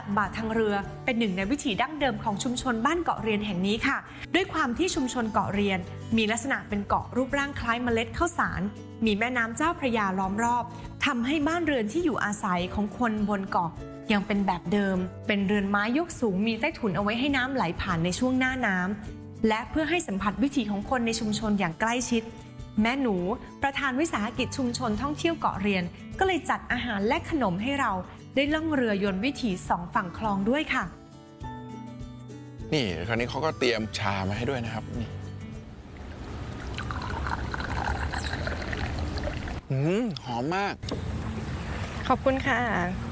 ตักบาตรทางเรือเป็นหนึ่งในวิถีดั้งเดิมของชุมชนบ้านเกาะเรียนแห่งนี้ค่ะด้วยความที่ชุมชนเกาะเรียนมีลักษณะเป็นเกาะรูปร่างคล้ายเมล็ดข้าวสารมีแม่น้ำเจ้าพระยาล้อมรอบทำให้บ้านเรือนที่อยู่อาศัยของคนบนเกาะยังเป็นแบบเดิมเป็นเรือนไม้ยกสูงมีใต้ถุนเอาไว้ให้น้ำไหลผ่านในช่วงหน้าน้ำและเพื่อให้สัมผัสวิถีของคนในชุมชนอย่างใกล้ชิดแม่หนูประธานวิสาหกิจชุมชนท่องเที่ยวเกาะเรียนก็เลยจัดอาหารและขนมให้เราได้ล่องเรือยนต์วิถีสองฝั่งคลองด้วยค่ะนี่คราวนี้เขาก็เตรียมชามาให้ด้วยนะครับนี่หอมมากขอบคุณค่ะ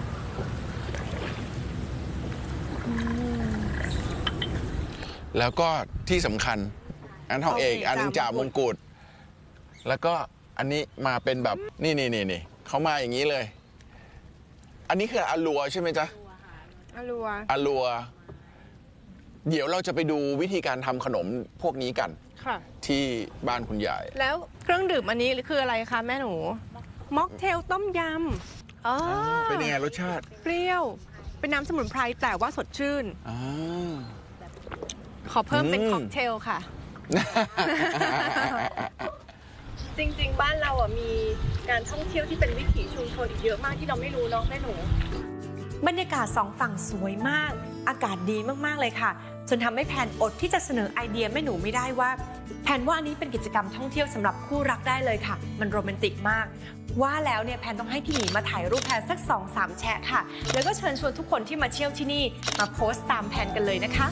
แล้วก็ที่สำคัญอันทองเอกอันนึงจ่ามงกุฎแล้วก็อันนี้มาเป็นแบบนี่เขามาอย่างนี้เลยอันนี้คืออาลัวใช่ไหมจ๊ะอาลัวเดี๋ยวเราจะไปดูวิธีการทำขนมพวกนี้กันค่ะที่บ้านคุณยายแล้วเครื่องดื่มอันนี้คืออะไรคะแม่หนูม็อกเทลต้มยำเป็นยังไงรสชาติเปรี้ยวเป็นน้ำสมุนไพรแต่ว่าสดชื่นขอเพิ่มเป็นค็อกเทลค่ะ จริงๆบ้านเรามีการท่องเที่ยวที่เป็นวิถีชุมชนอีกเยอะมากที่เราไม่รู้เนาะแม่หนูบรรยากาศสองฝั่งสวยมากอากาศดีมากๆเลยค่ะจนทำให้แพนอดที่จะเสนอไอเดียแม่หนูไม่ได้ว่าแพนว่าอันนี้เป็นกิจกรรมท่องเที่ยวสำหรับคู่รักได้เลยค่ะมันโรแมนติกมากว่าแล้วเนี่ยแพนต้องให้พี่หมีมาถ่ายรูปแพนสัก 2-3 แชะค่ะแล้วก็เชิญชวนทุกคนที่มาเที่ยวที่นี่มาโพสต์ตามแพนกันเลยนะคะ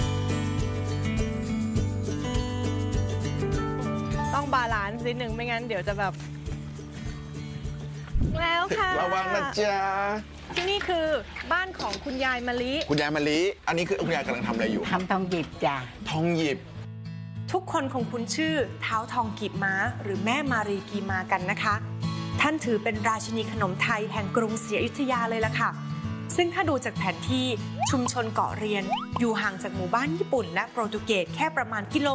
ต้องบาลานซ์นิดนึงไม่งั้นเดี๋ยวจะแบบแล้วค่ะระวังนะจ๊ะที่นี่คือบ้านของคุณยายมะลิอันนี้คือคุณยายกำลังทำอะไรอยู่ทำทองหยิบจ้ะทองหยิบทุกคนคงคุ้นชื่อเท้าทองกีบม้าหรือแม่มารีกีมากันนะคะท่านถือเป็นราชินีขนมไทยแห่งกรุงศรีอยุธยาเลยล่ะค่ะซึ่งถ้าดูจากแผนที่ชุมชนเกาะเรียนอยู่ห่างจากหมู่บ้านญี่ปุ่นและโปรตุเกสแค่ประมาณ1.5 กิโล